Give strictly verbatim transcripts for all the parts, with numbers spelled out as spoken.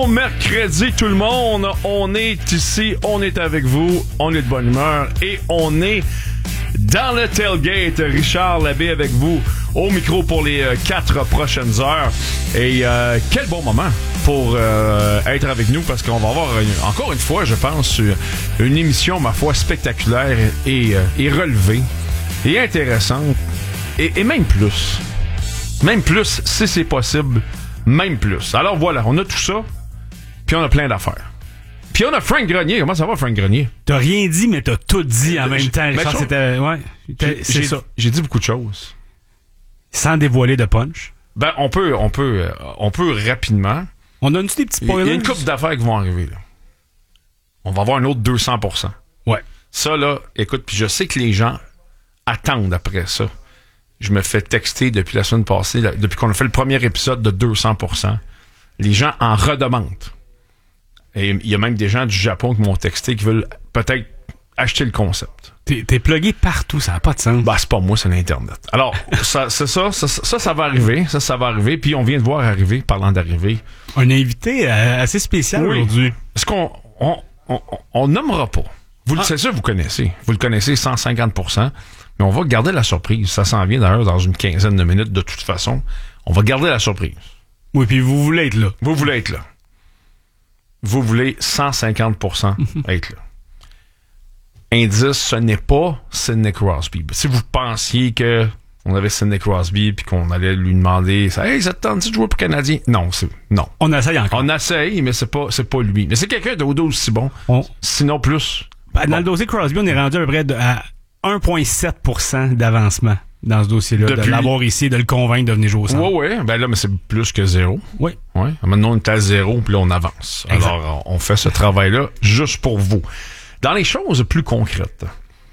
Bon mercredi tout le monde, on est ici, on est avec vous, on est de bonne humeur et on est dans le tailgate. Richard Labbé avec vous au micro pour les euh, quatre prochaines heures. Et euh, quel bon moment pour euh, être avec nous parce qu'on va avoir une, encore une fois, je pense, une émission, ma foi, spectaculaire et, euh, et relevée et intéressante et, et même plus. Même plus, si c'est possible. Même plus. Alors voilà, on a tout ça, puis on a plein d'affaires. Puis on a Frank Grenier. Comment ça va, Frank Grenier? T'as rien dit, mais t'as tout dit en même temps. Richard, c'était... Ouais, j'ai, c'est j'ai, ça. J'ai dit beaucoup de choses. Sans dévoiler de punch. Ben, on peut, on peut, on peut rapidement. On donne-tu des petits spoilers? Il y a une couple d'affaires qui vont arriver, là. On va avoir un autre deux cents pour cent. Ouais. Ça, là, écoute, puis je sais que les gens attendent après ça. Je me fais texter depuis la semaine passée, là, depuis qu'on a fait le premier épisode de deux cents pour cent. Les gens en redemandent. Et il y a même des gens du Japon qui m'ont texté qui veulent peut-être acheter le concept. T'es, t'es plugué partout, ça n'a pas de sens. Bah, c'est pas moi, c'est l'Internet. Alors, ça, c'est ça, ça, ça, ça va arriver. Ça, ça va arriver. Puis on vient de voir arriver, parlant d'arriver. Un invité euh, assez spécial oui. aujourd'hui. Est-ce qu'on on, on, on, on nommera pas? Vous, ah. C'est ça, vous connaissez. Vous le connaissez cent cinquante pour cent. Mais on va garder la surprise. Ça s'en vient d'ailleurs dans une quinzaine de minutes de toute façon. On va garder la surprise. Oui, puis vous voulez être là. Vous voulez être là. Vous voulez cent cinquante pour cent être là. Indice, ce n'est pas Sidney Crosby. Si vous pensiez que on avait Sidney Crosby puis qu'on allait lui demander « Hey, ça te tente de jouer pour Canadien? » Non, c'est non. On essaye encore. On essaye, mais c'est pas, c'est pas lui. Mais c'est quelqu'un d'aussi bon. On... Sinon plus. Ben, dans bon. le dossier Crosby, on est rendu à peu près de, à un virgule sept pour cent d'avancement dans ce dossier-là. Depuis... De l'avoir ici, de le convaincre de venir jouer au centre. Oui, oui. Ben là, mais c'est plus que zéro. Oui. Ouais. Maintenant, on est à zéro, puis là, on avance. Exact. Alors, on fait ce travail-là juste pour vous. Dans les choses plus concrètes,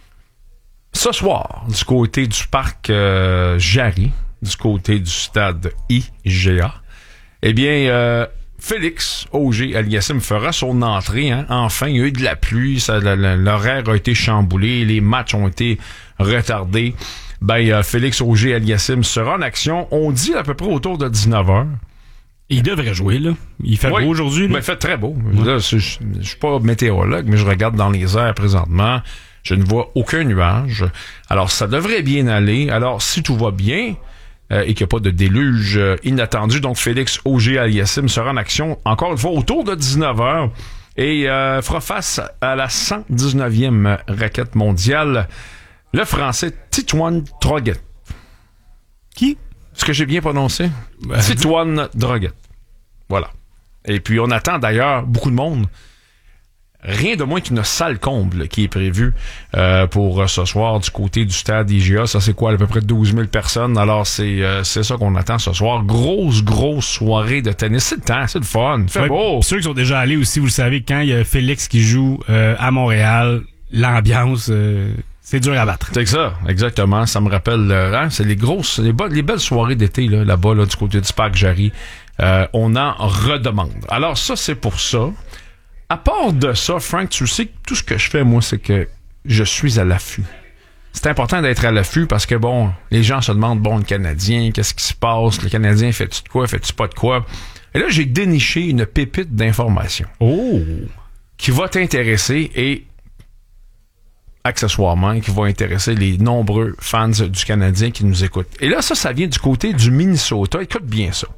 ce soir, du côté du parc euh, Jarry, du côté du stade I G A, eh bien, euh, Félix Auger-Aliassime fera son entrée. Hein. Enfin, il y a eu de la pluie, ça, la, la, l'horaire a été chamboulé, les matchs ont été retardés. Ben, euh, Félix Auger-Aliassime sera en action, on dit à peu près autour de dix-neuf heures. Il devrait jouer, là. Il fait oui, beau aujourd'hui, là. Ben, il fait très beau. Oui. Là, je, je, je suis pas météorologue, mais je regarde dans les airs présentement. Je ne vois aucun nuage. Alors, ça devrait bien aller. Alors, si tout va bien, euh, et qu'il n'y a pas de déluge euh, inattendu, donc Félix Auger-Aliassime sera en action, encore une fois, autour de dix-neuf heures et euh, fera face à la cent dix-neuvième raquette mondiale, le Français Titouan Droguet. Qui? Est-ce que j'ai bien prononcé? Ben, Titouan Droguet. Voilà. Et puis, on attend d'ailleurs beaucoup de monde. Rien de moins qu'une salle comble qui est prévue euh, pour euh, ce soir du côté du stade I G A. Ça, c'est quoi? À peu près douze mille personnes. Alors, c'est euh, c'est ça qu'on attend ce soir. Grosse, grosse soirée de tennis. C'est le temps, c'est le fun. Fait ouais, beau. Ceux qui sont déjà allés aussi, vous le savez, quand il y a Félix qui joue euh, à Montréal, l'ambiance... Euh C'est dur à battre. C'est ça, exactement. Ça me rappelle, euh, hein, c'est les grosses, les, be- les belles soirées d'été là, là-bas, là, du côté du parc Jarry. Euh, on en redemande. Alors ça, c'est pour ça. À part de ça, Frank, tu sais que tout ce que je fais, moi, c'est que je suis à l'affût. C'est important d'être à l'affût parce que, bon, les gens se demandent, bon, le Canadien, qu'est-ce qui se passe? Le Canadien, fait-tu de quoi? Fait-tu pas de quoi? Et là, j'ai déniché une pépite d'information. Oh! Qui va t'intéresser et accessoirement, qui va intéresser les nombreux fans du Canadien qui nous écoutent. Et là, ça, ça vient du côté du Minnesota. Écoute bien ça.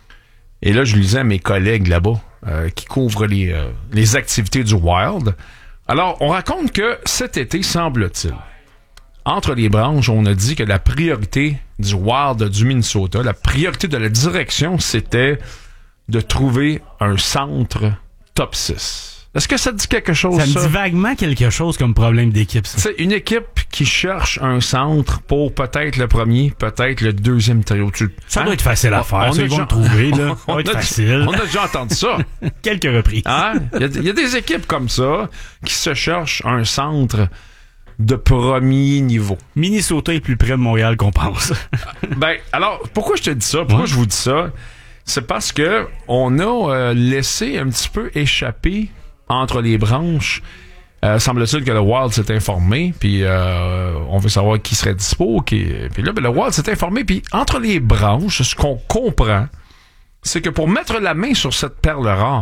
Et là, je lisais à mes collègues là-bas euh, qui couvrent les, euh, les activités du Wild. Alors, on raconte que cet été, semble-t-il, entre les branches, on a dit que la priorité du Wild du Minnesota, la priorité de la direction, c'était de trouver un centre top six. Est-ce que ça te dit quelque chose, ça? Ça me dit vaguement quelque chose comme problème d'équipe, ça. C'est une équipe qui cherche un centre pour peut-être le premier, peut-être le deuxième trio. Tu... Ça hein? doit être facile à faire. On, on ça, ils vont le trouver, là. Ça va être facile. On a déjà entendu ça. Quelques reprises. Hein? Il y, y a des équipes comme ça qui se cherchent un centre de premier niveau. Minnesota est plus près de Montréal qu'on pense. Ben, alors, pourquoi je te dis ça? Pourquoi ouais. je vous dis ça? C'est parce que on a euh, laissé un petit peu échapper entre les branches. Euh, semble-t-il que le Wild s'est informé, puis euh, on veut savoir qui serait dispo. Qui... Puis là, ben, le Wild s'est informé, puis entre les branches, ce qu'on comprend, c'est que pour mettre la main sur cette perle rare,